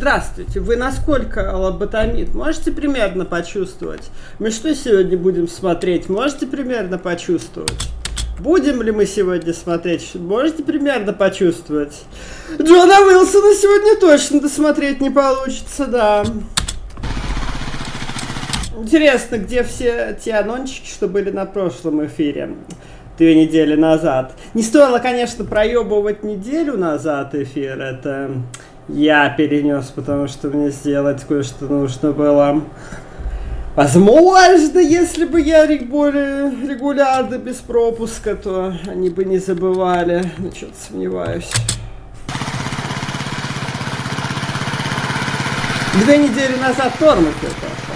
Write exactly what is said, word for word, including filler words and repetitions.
Здравствуйте, вы насколько лоботомит? Можете примерно почувствовать? Мы что сегодня будем смотреть? Можете примерно почувствовать? Будем ли мы сегодня смотреть? Можете примерно почувствовать? Джона Уилсона сегодня точно досмотреть не получится, да. Интересно, где все те анончики, что были на прошлом эфире? Две недели назад. Не стоило, конечно, проебывать неделю назад эфир. Это я перенес, потому что мне сделать кое-что нужно было. Возможно, если бы я более регулярно без пропуска, то они бы не забывали. Но что-то сомневаюсь. Две недели назад Тормофил пошел.